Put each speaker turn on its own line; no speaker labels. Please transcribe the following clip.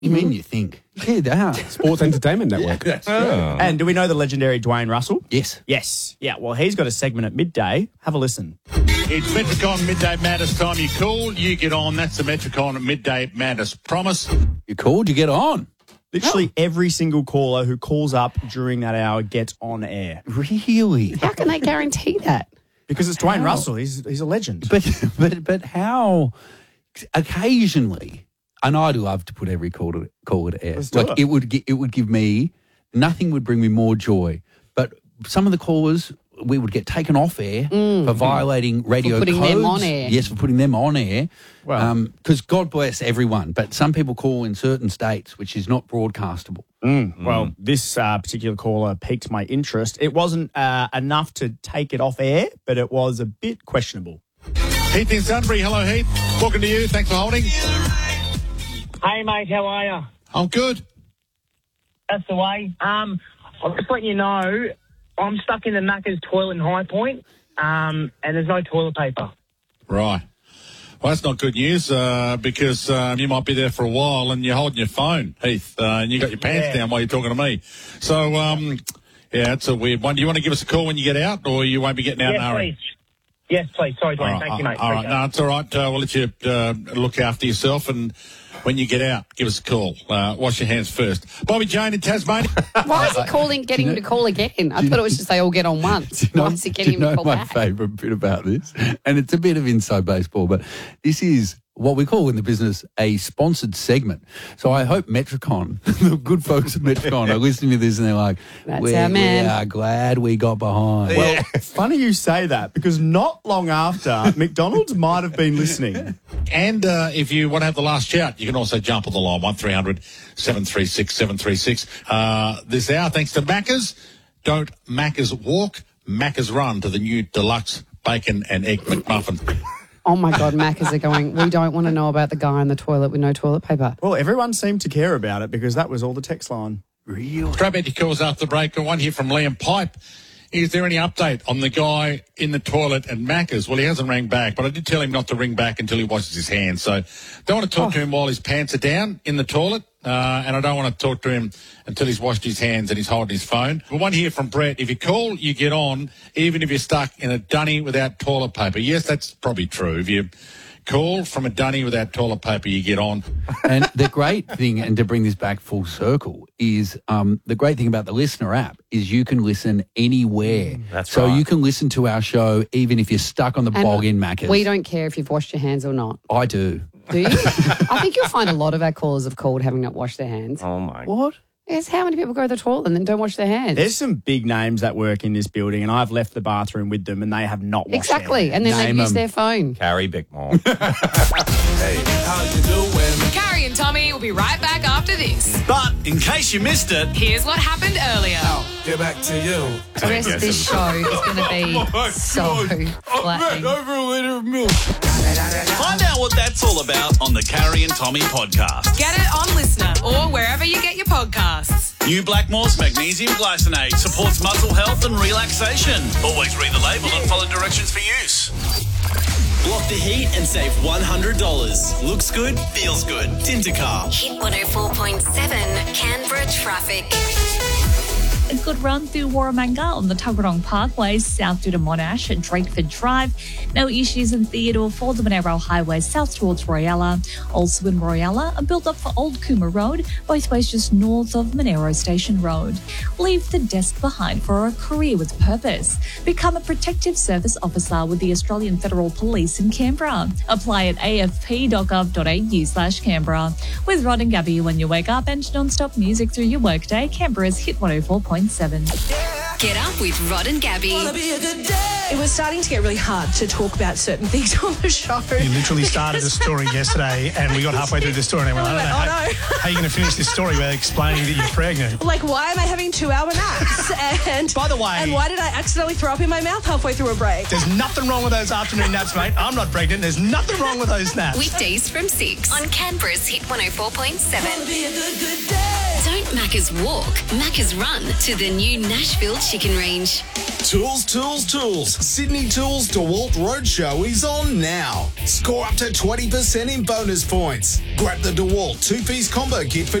You mean you think?
Yeah, they are. Sports Entertainment Network.
And do we know the legendary Dwayne Russell?
Yes.
Yes. Yeah, well, he's got a segment at midday. Have a listen.
It's Metricon Midday Madness time. You call, you get on. That's the Metricon Midday Madness promise.
You called, you get on.
Literally every single caller who calls up during that hour gets on air.
Really?
How can they guarantee that?
Because it's Dwayne Russell. He's a legend.
But how occasionally, and I'd love to put every call to air.
Let's do it.
It would give me, nothing would bring me more joy. But some of the callers, we would get taken off air for violating radio
putting
codes.
them on air.
Yes, for putting them on air.
Well.
Because God bless everyone, but some people call in certain states, which is not broadcastable.
Well, this particular caller piqued my interest. It wasn't enough to take it off air, but it was a bit questionable.
Heath in Sunbury. Hello, Heath. Talking to you. Thanks for holding.
Hey, mate, how are you?
I'm good.
That's the way. I'll just let you know, I'm stuck in the Macca's toilet in High Point, and there's no toilet paper.
Right. Well, that's not good news because you might be there for a while and you're holding your phone, Heath, and you got your pants down while you're talking to me. So, yeah, it's a weird one. Do you want to give us a call when you get out, or you won't be getting out in a hurry?
Please. Yes, please. Sorry, Dwayne. Thank you, mate.
All right. No, it's all right. We'll let you look after yourself, and when you get out, give us a call. Wash your hands first. Bobby Jane in Tasmania.
Why is he getting him to call again? I thought it was just they all get on once. Why is he getting him to call
my
back?
favourite bit about this? And it's a bit of inside baseball, but this is what we call in the business a sponsored segment. So I hope Metricon, the good folks at Metricon, are listening to this and they're like,
That's
we
our man.
are glad we got behind.
Well, funny you say that, because not long after, McDonald's might have been listening.
And if you want to have the last shout, you can also jump on the line, 1300 736 736. This hour, thanks to Macca's. Don't Macca's walk, Macca's run to the new deluxe bacon and egg McMuffin.
Oh, my God, Macca's are going, we don't want to know about the guy in the toilet with no toilet paper.
Well, everyone seemed to care about it because that was all the text line.
Really?
Grab your calls after the break. One here from Liam Pipe. Is there any update on the guy in the toilet at Macca's? Well, he hasn't rang back, but I did tell him not to ring back until he washes his hands. So don't want to talk to him while his pants are down in the toilet, and I don't want to talk to him until he's washed his hands and he's holding his phone. But one here from Brett. If you call, you get on, even if you're stuck in a dunny without toilet paper. Yes, that's probably true. If you call from a dunny without toilet paper, you get on.
And the great thing, and to bring this back full circle, is the great thing about the Listener app is you can listen anywhere.
That's
so
right.
you can listen to our show even if you're stuck on the
And
bog in Macca's.
We don't care if you've washed your hands or not.
I do.
Do you? I think you'll find a lot of our callers have called having not washed their hands.
Oh, my.
What?
Yes, how many people go to the toilet and then don't wash their hands?
There's some big names that work in this building, and I've left the bathroom with them, and they have not washed
Exactly,
their
and then
Name
they use
'em.
their phone.
Carrie Bickmore.
Carrie and Tommy will be right back after this.
But in case you missed it,
Here's what happened earlier.
get back to you.
The rest of this show is going to be so flattening.
Over a litre of milk. Find out what that's all about on the Carrie and Tommy podcast.
Get it on Listener or wherever you get your podcasts.
New Blackmore's magnesium glycinate supports muscle health and relaxation. Always read the label and follow directions for use. Block the heat and save $100. Looks good, feels good. Tintercar.
Hit 104.7 Canberra traffic.
A good run through Warramanga on the Tuggeranong Parkway, south due to Monash and Drakeford Drive. No issues in Theodore for the Monaro Highway, south towards Royalla. Also in Royalla, a build-up for Old Coomber Road, both ways just north of Monaro Station Road. Leave the desk behind for a career with purpose. Become a protective service officer with the Australian Federal Police in Canberra. Apply at afp.gov.au/Canberra. With Rod and Gabby when you wake up and non-stop music through your workday, Canberra's Hit 104.7.
Get up with Rod and Gabby.
It was starting to get really hard to talk about certain things on the show.
You literally started a story yesterday and we got halfway through the story and I went, how are you going to finish this story without explaining that you're pregnant?
Like, why am I having 2-hour naps? And
by the way,
and why did I accidentally throw up in my mouth halfway through a break?
There's nothing wrong with those afternoon naps, mate. I'm not pregnant. There's nothing wrong with those naps.
Weekdays from 6 on Canberra's Hit 104.7.
Be a good day.
Don't Macca's walk, Macca's run to the new Nashville Chicken Range.
Tools, Tools, Tools. Sydney Tools DeWalt Roadshow is on now. Score up to 20% in bonus points. Grab the DeWalt two-piece combo kit for